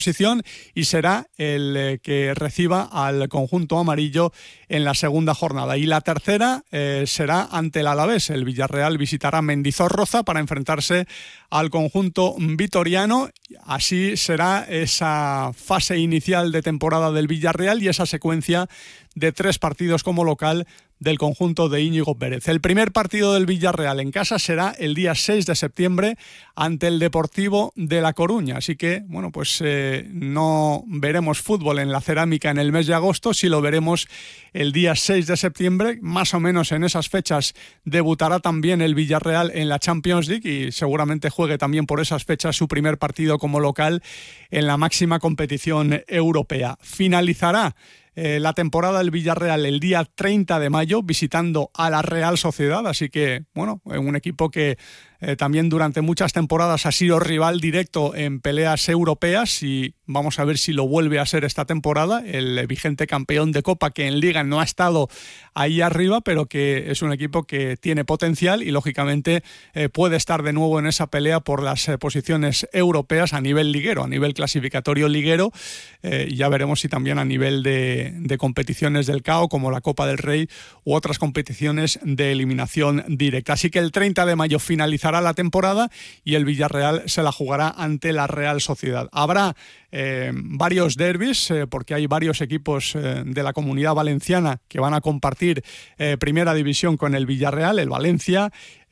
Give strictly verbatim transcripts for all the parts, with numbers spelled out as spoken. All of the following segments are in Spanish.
posición y será el eh, que reciba al conjunto amarillo en la segunda jornada. Y la tercera eh, será ante el Alavés. El Villarreal visitará Mendizorroza para enfrentarse al conjunto vitoriano. Así será esa fase inicial de temporada del Villarreal y esa secuencia de tres partidos como local del conjunto de Íñigo Pérez. El primer partido del Villarreal en casa será el día seis de septiembre ante el Deportivo de La Coruña. Así que, bueno, pues eh, no veremos fútbol en la Cerámica en el mes de agosto, sí lo veremos el día seis de septiembre. Más o menos en esas fechas debutará también el Villarreal en la Champions League y seguramente juegue también por esas fechas su primer partido como local en la máxima competición europea. Finalizará Eh, la temporada del Villarreal el día treinta de mayo visitando a la Real Sociedad, así que bueno, un equipo que eh, también durante muchas temporadas ha sido rival directo en peleas europeas y vamos a ver si lo vuelve a ser esta temporada. El vigente campeón de Copa, que en Liga no ha estado ahí arriba, pero que es un equipo que tiene potencial y lógicamente eh, puede estar de nuevo en esa pelea por las eh, posiciones europeas a nivel liguero, a nivel clasificatorio liguero, eh, y ya veremos si también a nivel de de competiciones del C A O como la Copa del Rey u otras competiciones de eliminación directa. Así que el treinta de mayo finalizará la temporada y el Villarreal se la jugará ante la Real Sociedad. Habrá eh, varios derbis eh, porque hay varios equipos eh, de la Comunidad Valenciana que van a compartir eh, primera división con el Villarreal, el Valencia,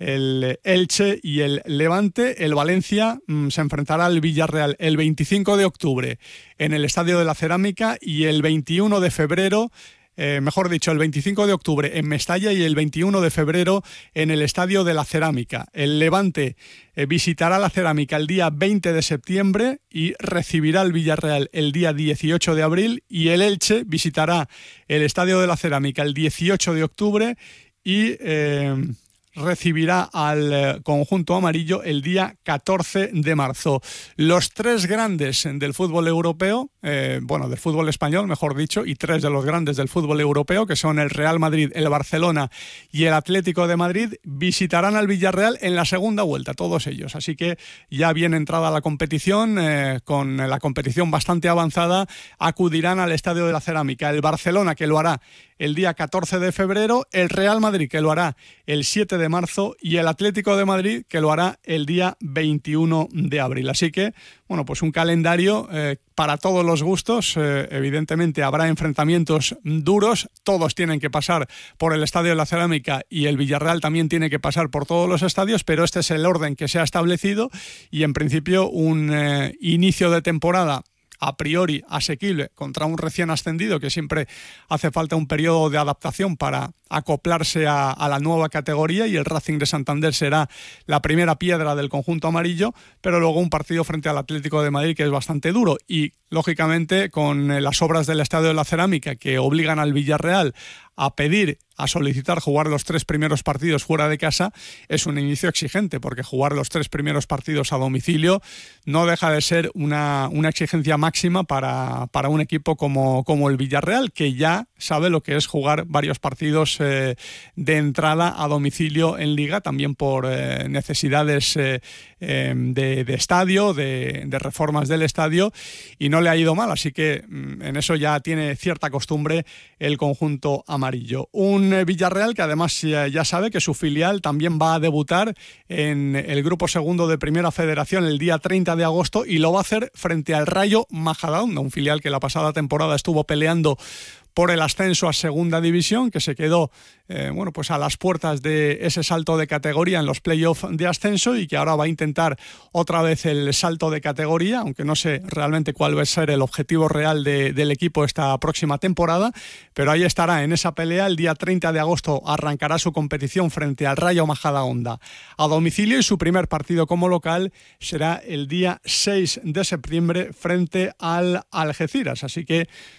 el Elche y el Levante. El Valencia mmm, se enfrentará al Villarreal el veinticinco de octubre en el Estadio de la Cerámica y el veintiuno de febrero, eh, mejor dicho, el veinticinco de octubre en Mestalla y el veintiuno de febrero en el Estadio de la Cerámica. El Levante eh, visitará la Cerámica el día veinte de septiembre y recibirá al Villarreal el día dieciocho de abril y el Elche visitará el Estadio de la Cerámica el dieciocho de octubre y Eh, recibirá al conjunto amarillo el día catorce de marzo. Los tres grandes del fútbol europeo, eh, bueno, del fútbol español, mejor dicho, y tres de los grandes del fútbol europeo, que son el Real Madrid, el Barcelona y el Atlético de Madrid, visitarán al Villarreal en la segunda vuelta, todos ellos. Así que ya bien entrada la competición, eh, con la competición bastante avanzada, acudirán al Estadio de la Cerámica. El Barcelona, que lo hará el día catorce de febrero, el Real Madrid, que lo hará el siete de marzo, y el Atlético de Madrid, que lo hará el día veintiuno de abril. Así que, bueno, pues un calendario eh, para todos los gustos. Eh, evidentemente habrá enfrentamientos duros, todos tienen que pasar por el Estadio de la Cerámica y el Villarreal también tiene que pasar por todos los estadios, pero este es el orden que se ha establecido y en principio un eh, inicio de temporada a priori asequible contra un recién ascendido, que siempre hace falta un periodo de adaptación para acoplarse a, a la nueva categoría, y el Racing de Santander será la primera piedra del conjunto amarillo, pero luego un partido frente al Atlético de Madrid que es bastante duro y lógicamente con las obras del Estadio de la Cerámica que obligan al Villarreal a pedir, a solicitar jugar los tres primeros partidos fuera de casa, es un inicio exigente, porque jugar los tres primeros partidos a domicilio no deja de ser una, una exigencia máxima para, para un equipo como, como el Villarreal, que ya sabe lo que es jugar varios partidos eh, de entrada a domicilio en Liga, también por eh, necesidades eh, eh, de, de estadio, de, de reformas del estadio, y no le ha ido mal, así que en eso ya tiene cierta costumbre el conjunto amarillo. Un Villarreal que además ya sabe que su filial también va a debutar en el grupo segundo de Primera Federación el día treinta de agosto y lo va a hacer frente al Rayo Majadahonda, un filial que la pasada temporada estuvo peleando por el ascenso a Segunda División, que se quedó eh, bueno, pues a las puertas de ese salto de categoría en los playoffs de ascenso y que ahora va a intentar otra vez el salto de categoría, aunque no sé realmente cuál va a ser el objetivo real de, del equipo esta próxima temporada, pero ahí estará en esa pelea. El día treinta de agosto arrancará su competición frente al Rayo Majadahonda a domicilio y su primer partido como local será el día seis de septiembre frente al Algeciras. Así que,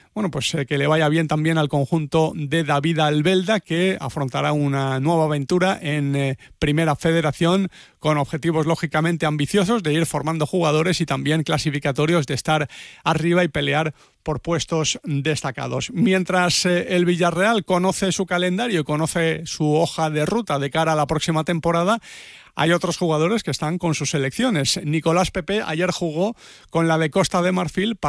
bueno, pues eh, que le vaya bien también al conjunto de David Albelda, que afrontará una nueva aventura en eh, Primera Federación con objetivos lógicamente ambiciosos de ir formando jugadores y también clasificatorios de estar arriba y pelear por puestos destacados. Mientras eh, el Villarreal conoce su calendario y conoce su hoja de ruta de cara a la próxima temporada, hay otros jugadores que están con sus selecciones. Nicolás Pepe ayer jugó con la de Costa de Marfil